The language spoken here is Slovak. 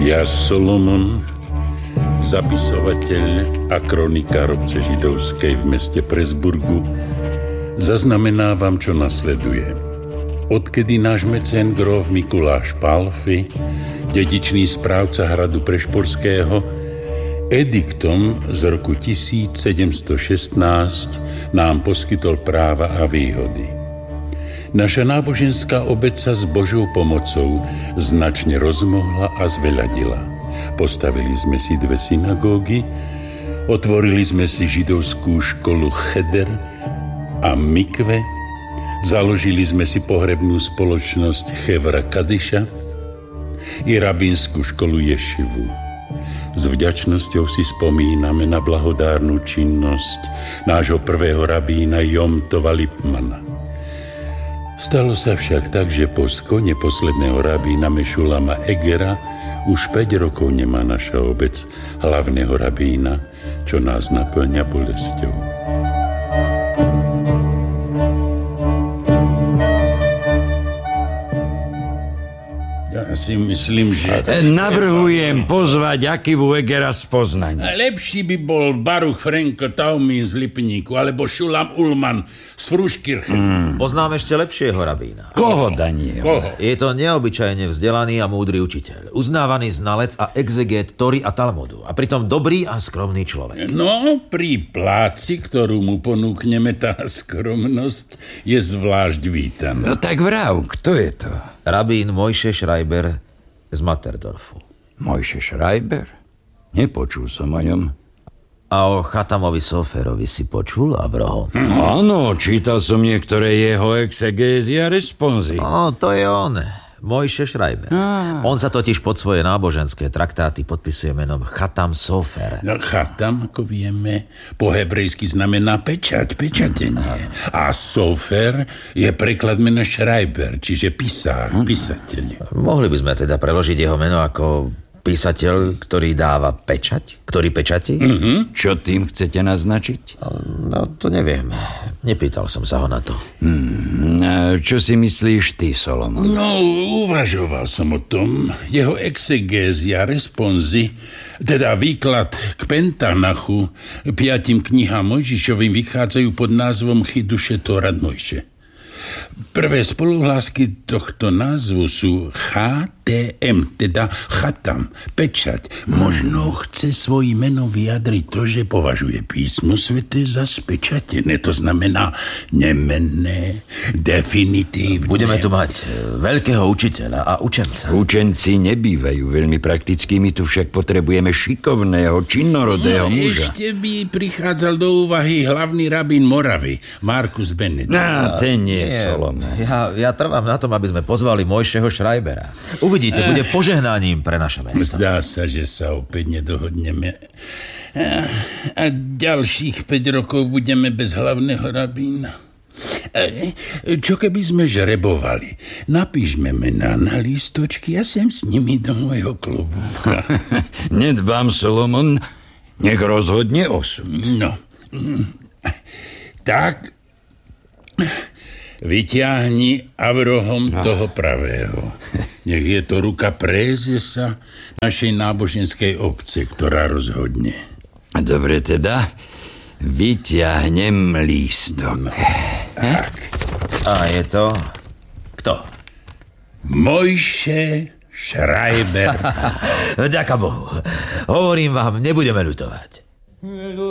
Ja Solomon, zapisovateľ a kronikár obce židovskej v meste Presburgu, zaznamenávam, čo nasleduje. Odkedy náš mecén gróf Mikuláš Pálfy, dedičný správca hradu Prešporského, ediktom z roku 1716 nám poskytol práva a výhody. Naša náboženská obec sa s Božou pomocou značne rozmohla a zveľadila. Postavili sme si 2 synagógy, otvorili sme si židovskú školu Cheder a Mikve, založili sme si pohrebnú spoločnosť Chevra Kadiša i rabínsku školu Ješivu. S vďačnosťou si spomíname na blahodárnu činnosť nášho prvého rabína Jomtova Lipmana. Stalo sa však tak, že po skone posledného rabína Mešulama Egera už 5 rokov nemá naša obec hlavného rabína, čo nás naplňa bolesťou. Ja si myslím, že... Navrhujem pozvať Akivu Egera z Poznania. Lepší by bol Baruch Frenko Taumín z Lipníku, alebo Šulam Ulman z Fruškirchen. Poznám ešte lepšieho rabína. Koho, Daniel? Koho? Je to neobyčajne vzdelaný a múdry učiteľ. Uznávaný znalec a exegét Tóry a Talmudu. A pritom dobrý a skromný človek. No, pri pláci, ktorú mu ponúkneme, tá skromnosť je zvlášť vítaná. No tak vrav, kto je to? Rabín Mojše Schreiber z Matterdorfu. Mojše Schreiber? Nepočul som o ňom. A o Chatamovi Soferovi si počul, Avroho? Áno, čítal som niektoré jeho exegézy a responzy. To je on, Mojše Schreiber. On sa totiž pod svoje náboženské traktáty podpisuje menom Chatam Sofer. No, chatam, ako vieme, po hebrejsky znamená pečať, pečatenie. A Sofer je preklad mena Schreiber, čiže písateľ. Mohli by sme teda preložiť jeho meno ako písateľ, ktorý dáva pečať? Ktorý pečatí? Čo tým chcete naznačiť? No, to neviem. Nepýtal som sa ho na to. Čo si myslíš ty, Solomon? No, uvažoval som o tom. Jeho exegézia, responzy, teda výklad k Pentanachu, 5 knihám Mojžišovým vychádzajú pod názvom Chiduše Tórat Mojše. Prvé spoluhlásky tohto názvu sú HTM, teda chatam, pečať. Možno chce svojím menom vyjadriť to, že považuje písmo sväté za spečatené. To znamená nemenné, definitívne. Budeme tu mať veľkého učiteľa a učenca. Učenci nebývajú veľmi praktickými, tu však potrebujeme šikovného, činnorodého muža. Ešte by prichádzal do úvahy hlavný rabín Moravy, Markus Benedikt. Ten nie, Solomon. Ja trvám na tom, aby sme pozvali Mojšeho Schreibera. Uvidíte, bude požehnaním pre naše mesto. Zdá sa, že sa opäť nedohodneme. A ďalších 5 rokov budeme bez hlavného rabína. Čo keby sme žrebovali? Napíšme mená na lístočky a sem s nimi do môjho klubu. Nedbám, Solomon. Nech rozhodne osud. No. Tak... Vyťahni Avrohom toho pravého. Nech je to ruka prézesa našej náboženskej obce, ktorá rozhodne. Dobre teda, vyťahnem lístok. Tak. A je to... Kto? Mojše Schreiber. Ďaká Bohu. Hovorím vám, nebudeme ľutovať.